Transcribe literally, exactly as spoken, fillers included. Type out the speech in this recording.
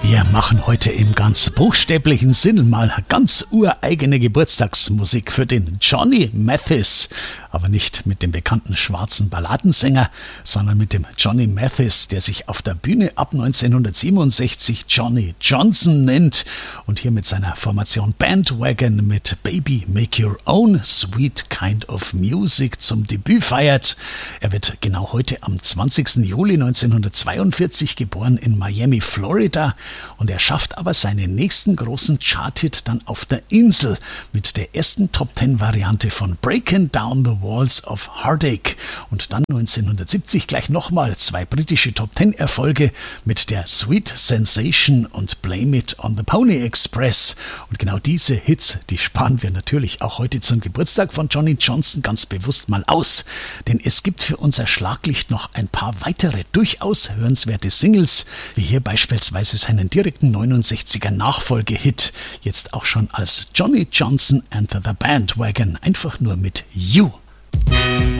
Wir machen heute im ganz buchstäblichen Sinn mal ganz ureigene Geburtstagsmusik für den Johnny Mathis. Aber nicht mit dem bekannten schwarzen Balladensänger, sondern mit dem Johnny Mathis, der sich auf der Bühne ab neunzehnhundertsiebenundsechzig Johnny Johnson nennt und hier mit seiner Formation Bandwagon mit Baby Make Your Own Sweet Kind of Music zum Debüt feiert. Er wird genau heute am zwanzigsten Juli neunzehnhundertzweiundvierzig geboren in Miami, Florida, und er schafft aber seinen nächsten großen Charthit dann auf der Insel mit der ersten Top-Ten-Variante von Breaking Down the Walls of Heartache und dann neunzehnhundertsiebzig gleich nochmal zwei britische Top-Ten-Erfolge mit der Sweet Sensation und Blame It on the Pony Express. Und genau diese Hits, die sparen wir natürlich auch heute zum Geburtstag von Johnny Johnson ganz bewusst mal aus, denn es gibt für unser Schlaglicht noch ein paar weitere durchaus hörenswerte Singles, wie hier beispielsweise seinen direkten neunundsechziger Nachfolgehit, jetzt auch schon als Johnny Johnson and the Bandwagon, einfach nur mit You.